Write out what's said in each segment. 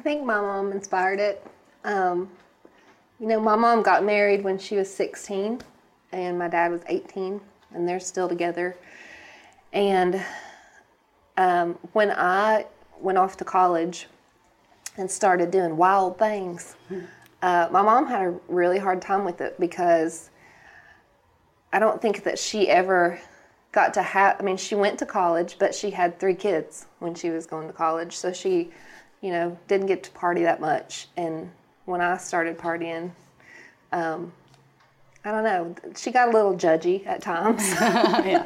think my mom inspired it. My mom got married when she was 16, and my dad was 18, and they're still together. And when I went off to college and started doing wild things, my mom had a really hard time with it because I don't think that she ever got to have, she went to college, but she had 3 kids when she was going to college. So she, didn't get to party that much. And when I started partying, I don't know, she got a little judgy at times. Yeah.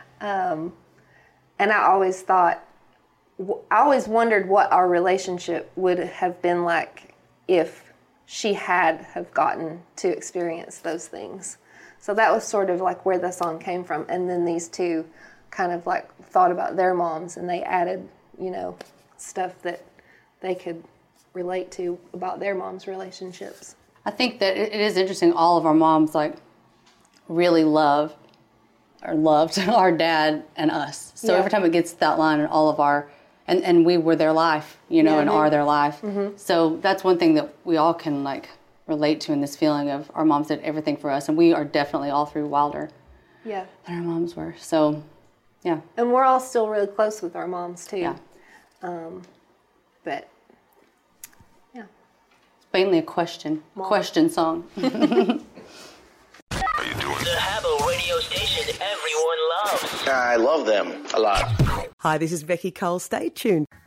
And I always wondered what our relationship would have been like if she have gotten to experience those things. So that was sort of like where the song came from. And then these two kind of like thought about their moms, and they added, stuff that they could relate to about their moms' relationships. I think that it is interesting. All of our moms really loved our dad and us. So every time it gets to that line, and all of our, and we were their life, and are their life. Mm-hmm. So that's one thing that we all can relate to in this feeling of our moms did everything for us, and we are definitely all through wilder than our moms were. So, yeah. And we're all still really close with our moms too. Yeah. But yeah, it's mainly a question song. How you doing? The Habbo radio station everyone loves. I love them a lot. Hi, this is Becky Cole. Stay tuned.